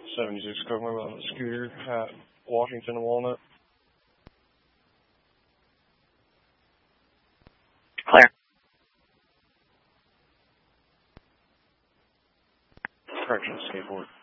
76 Coconut on the scooter at Washington and Walnut. Clear. Correction, skateboard.